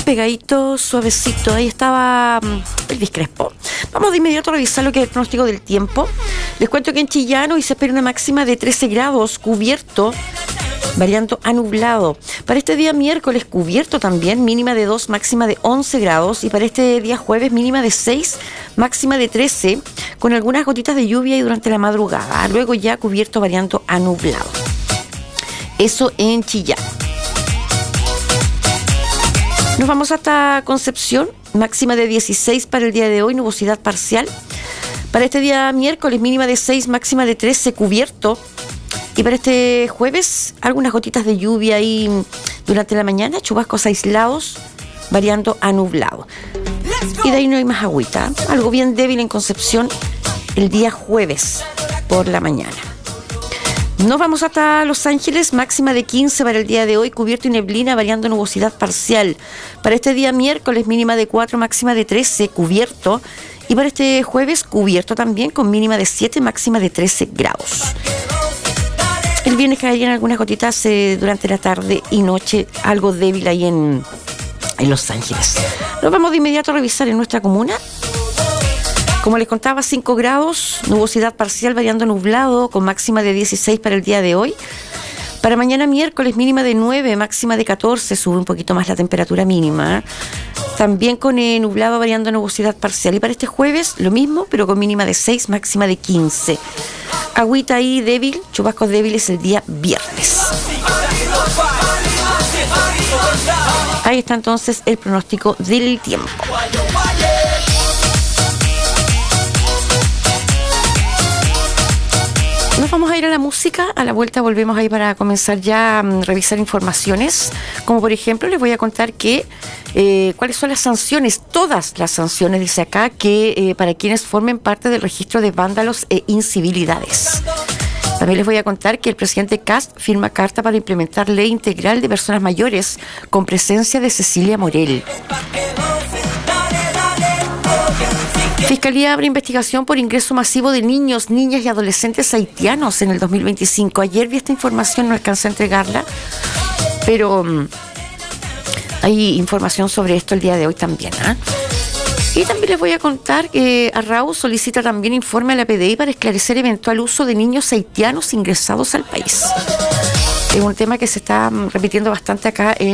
pegadito, suavecito. Ahí estaba Elvis Crespo. Vamos de inmediato a revisar lo que es el pronóstico del tiempo. Les cuento que en Chillán hoy se espera una máxima de 13 grados, cubierto, variando a nublado. Para este día miércoles, cubierto también, mínima de 2, máxima de 11 grados. Y para este día jueves, mínima de 6, máxima de 13, con algunas gotitas de lluvia y durante la madrugada. Luego ya cubierto, variando a nublado. Eso en Chillán. Nos vamos hasta Concepción, máxima de 16 para el día de hoy, nubosidad parcial. Para este día miércoles, mínima de 6, máxima de 13, cubierto. Y para este jueves, algunas gotitas de lluvia ahí durante la mañana, chubascos aislados, variando a nublado. Y de ahí no hay más agüita, algo bien débil en Concepción el día jueves por la mañana. Nos vamos hasta Los Ángeles, máxima de 15 para el día de hoy, cubierto y neblina, variando nubosidad parcial. Para este día miércoles, mínima de 4, máxima de 13, cubierto. Y para este jueves, cubierto también, con mínima de 7, máxima de 13 grados. El viernes caerían algunas gotitas durante la tarde y noche, algo débil ahí en Los Ángeles. Nos vamos de inmediato a revisar en nuestra comuna. Como les contaba, 5 grados, nubosidad parcial variando nublado, con máxima de 16 para el día de hoy. Para mañana miércoles, mínima de 9, máxima de 14, sube un poquito más la temperatura mínima. También con nublado variando nubosidad parcial. Y para este jueves, lo mismo, pero con mínima de 6, máxima de 15. Agüita ahí débil, chubascos débiles el día viernes. Ahí está entonces el pronóstico del tiempo. Nos vamos a ir a la música, a la vuelta volvemos ahí para comenzar ya a revisar informaciones, como por ejemplo les voy a contar que cuáles son las sanciones, todas las sanciones, dice acá, que para quienes formen parte del registro de vándalos e incivilidades. También les voy a contar que el presidente Kast firma carta para implementar ley integral de personas mayores con presencia de Cecilia Morel. Fiscalía abre investigación por ingreso masivo de niños, niñas y adolescentes haitianos en el 2025. Ayer vi esta información, no alcancé a entregarla, pero hay información sobre esto el día de hoy también. Y también les voy a contar que Arrau solicita también informe a la PDI para esclarecer eventual uso de niños haitianos ingresados al país. Es un tema que se está repitiendo bastante acá en